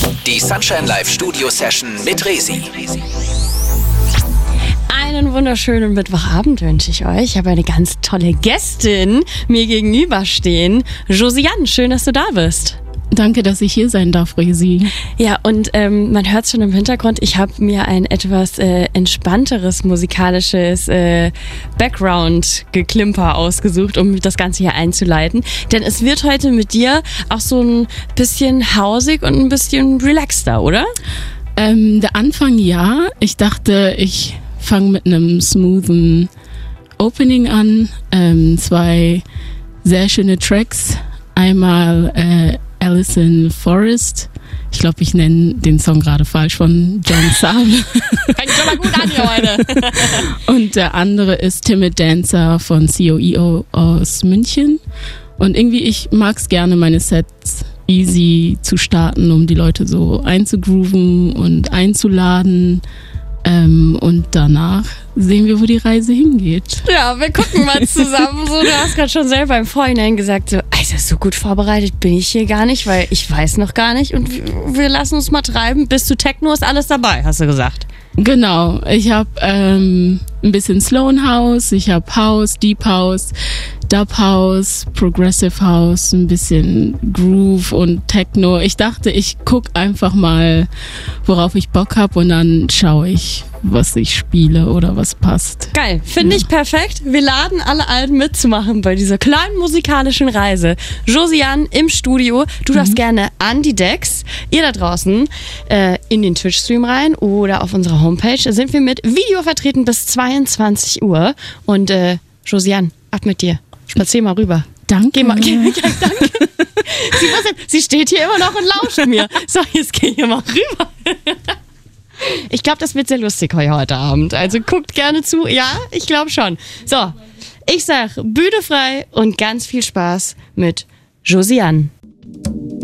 Die Sunshine Live Studio Session mit Resi. Einen wunderschönen Mittwochabend wünsche ich euch. Ich habe eine ganz tolle Gästin mir gegenüberstehen. Josiane, schön, dass du da bist. Danke, dass ich hier sein darf, Resi. Ja, und man hört es schon im Hintergrund, ich habe mir ein etwas entspannteres musikalisches Background-Geklimper ausgesucht, um das Ganze hier einzuleiten. Denn es wird heute mit dir auch so ein bisschen hausig und ein bisschen relaxter, oder? Der Anfang ja. Ich dachte, ich fange mit einem smoothen Opening an. 2 sehr schöne Tracks. Einmal Alison Forrest. Ich glaube, ich nenne den Song gerade falsch, von John Sable. Fängt schon mal gut an hier heute. Und der andere ist Timid Dancer von COEO aus München. Und irgendwie, ich mag es gerne, meine Sets easy zu starten, um die Leute so einzugrooven und einzuladen. Und danach sehen wir, wo die Reise hingeht. Ja, wir gucken mal zusammen. So, du hast gerade schon selber im Vorhinein gesagt, so, also so gut vorbereitet bin ich hier gar nicht, weil ich weiß noch gar nicht. Und wir lassen uns mal treiben. Bis zu Techno ist alles dabei, hast du gesagt. Genau, ich habe ein bisschen Sloan House, ich habe House, Deep House, Dub House, Progressive House, ein bisschen Groove und Techno. Ich dachte, ich gucke einfach mal, worauf ich Bock habe, und dann schaue ich, was ich spiele oder was passt. Geil, finde ich perfekt. Wir laden alle ein, mitzumachen bei dieser kleinen musikalischen Reise. Josiane im Studio, du darfst gerne an die Decks. Ihr da draußen in den Twitch-Stream rein oder auf unserer Homepage sind wir mit Video vertreten bis 22 Uhr. Und Josiane, ab mit dir. Spazier mal rüber. Danke. Danke. Sie steht hier immer noch und lauscht mir. So, jetzt geh hier mal rüber. Ich glaube, das wird sehr lustig heute Abend. Also guckt gerne zu. Ja, ich glaube schon. So, ich sag Bühne frei und ganz viel Spaß mit Josiane.